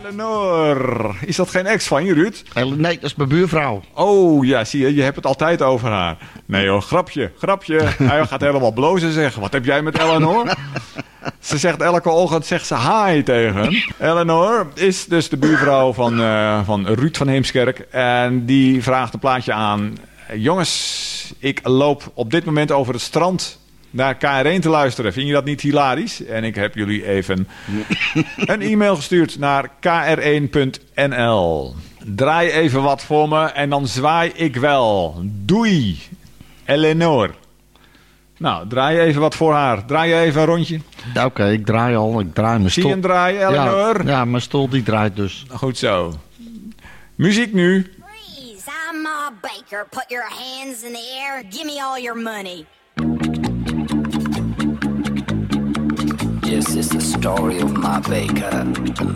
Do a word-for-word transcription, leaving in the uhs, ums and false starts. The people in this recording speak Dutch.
Eleanor. Is dat geen ex van je, Ruud? Nee, dat is mijn buurvrouw. Oh, ja, zie je. Je hebt het altijd over haar. Nee hoor, grapje, grapje. Hij gaat helemaal blozen zeggen. Wat heb jij met Eleanor? Ze zegt elke ochtend zegt ze hi tegen. Eleanor is dus de buurvrouw van, uh, van Ruud van Heemskerk. En die vraagt een plaatje aan. Jongens, ik loop op dit moment over het strand naar K R één te luisteren. Vind je dat niet hilarisch? En ik heb jullie even een e-mail gestuurd naar k r één punt n l. Draai even wat voor me en dan zwaai ik wel. Doei, Eleanor. Nou, draai je even wat voor haar. Draai je even een rondje. Ja, Oké, okay, ik draai al. Ik draai mijn Zie stoel. je hem draaien, Eleanor? Ja, ja, mijn stoel die draait dus. Goed zo. Muziek nu. Freeze, I'm Ma Baker. Put your hands in the air. Give me all your money. This is the story of Ma Baker, the